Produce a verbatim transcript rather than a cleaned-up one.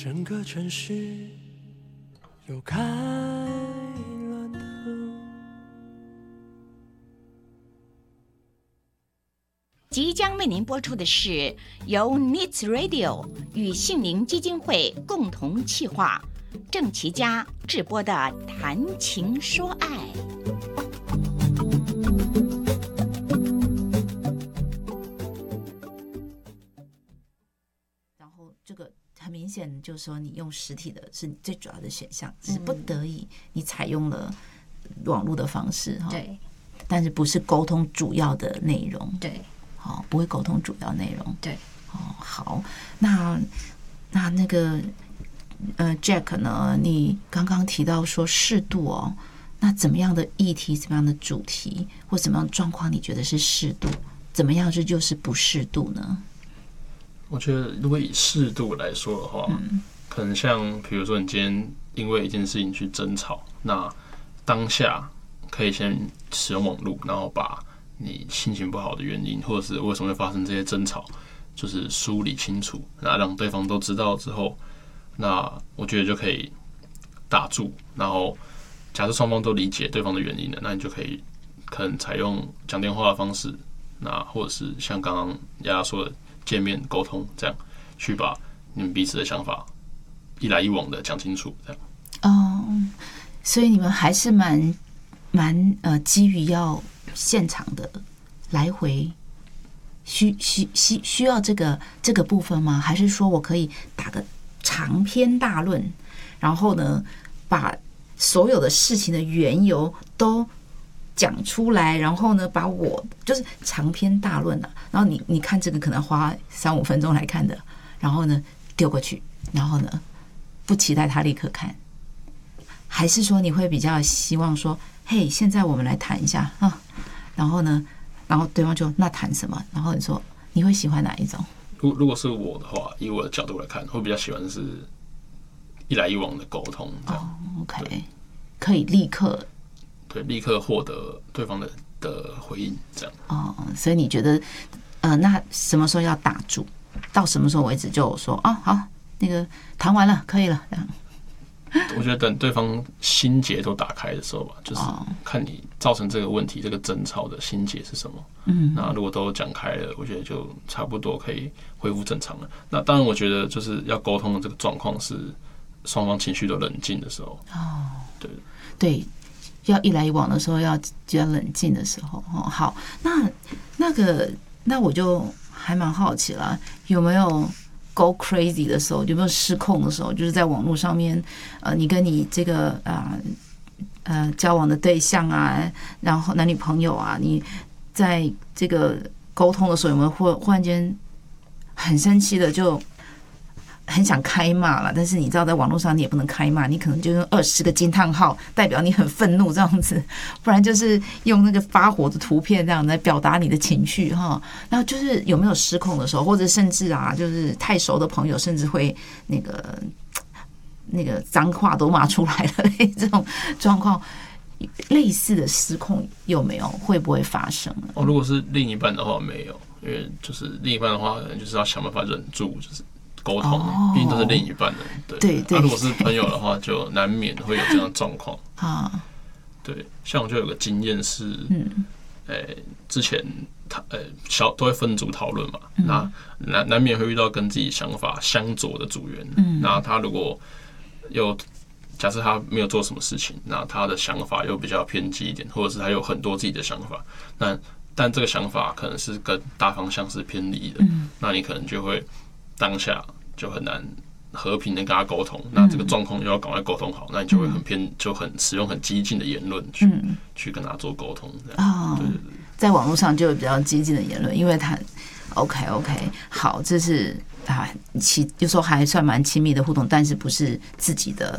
整个城市又开了灯。 即将为您播出的是由 Needs Radio 与杏林基金会共同企划，郑琦家制播的《谈情说爱》。 然后这个很明显就是说，你用实体的是最主要的选项，只是不得已你采用了网络的方式哈。 对， 但是不是沟通主要的内容。 对。 好，不会沟通主要内容。 对， 哦，好，那那那个呃，Jack 呢？你刚刚提到说适度哦，那怎么样的议题、怎么样的主题或怎么样的状况，你觉得是适度？怎么样这就是不适度呢？ 我觉得，如果以适度来说的话，嗯、可能像比如说，你今天因为一件事情去争吵，那当下可以先使用网络，然后把你心情不好的原因，或者是为什么会发生这些争吵，就是梳理清楚，那让对方都知道之后，那我觉得就可以打住。然后，假设双方都理解对方的原因了，那你就可以可能采用讲电话的方式，那或者是像刚刚丫丫说的见面沟通，这样去把你们彼此的想法一来一往的讲清楚，这样。 哦，所以你们还是蛮蛮呃，基于要现场的来回需需需需要这个这个部分吗？还是说我可以打个长篇大论，然后呢，把所有的事情的缘由都讲出来，然后呢，把我就是长篇大论啊，然后你你看这个可能花三五分钟来看的，然后呢丢过去，然后呢不期待他立刻看，还是说你会比较希望说，嘿，现在我们来谈一下啊？然后呢，然后对方就那谈什么？然后你说你会喜欢哪一种？ 如如果是我的话，以我的角度来看，会比较喜欢是一来一往的沟通，这样。 哦 OK， 可以立刻对立刻获得对方的的回应，这样。 哦，所以你觉得呃，那什么时候要打住？到什么时候为止就说啊，好，那个谈完了，可以了，这样。 我觉得等对方心结都打开的时候吧，就是看你造成这个问题、这个争吵的心结是什么。嗯，那如果都讲开了，我觉得就差不多可以恢复正常了。那当然，我觉得就是要沟通的这个状况是双方情绪都冷静的时候。哦，对对，要一来一往的时候，要比较冷静的时候。哦，好，那那个那我就还蛮好奇了，有没有go crazy 的时候，有没有失控的时候？就是在网络上面，呃，你跟你这个啊 呃, 呃交往的对象啊，然后男女朋友啊，你在这个沟通的时候，有没有忽忽然间很生气的就很想开骂了？但是你知道，在网络上你也不能开骂，你可能就用二十个惊叹号代表你很愤怒这样子，不然就是用那个发火的图片这样来表达你的情绪哈。然后就是有没有失控的时候，或者甚至啊，就是太熟的朋友，甚至会那个那个脏话都骂出来了这种状况，类似的失控有没有？会不会发生呢？ 哦，如果是另一半的话，没有，因为就是另一半的话，可能就是要想办法忍住，就是沟通，毕竟都是另一半的，对对对。啊，如果是朋友的话，就难免会有这样的状况啊。对，像我就有个经验是，嗯，诶，之前他呃小都会分组讨论嘛，嗯、那难难免会遇到跟自己想法相左的组员，嗯，那他如果有假设他没有做什么事情，那他的想法又比较偏激一点，或者是他有很多自己的想法，那但这个想法可能是跟大方向是偏离的，嗯，那你可能就会当下就很难和平的跟他沟通，那这个状况又要赶快沟通好，那你就会很偏，就很使用很激进的言论去、嗯、去跟他做沟通，这样。哦，对对对， 在网络上就有比较激进的言论，因为他 OK OK 好，这是啊，其有时候还算蛮亲密的互动，但是不是自己的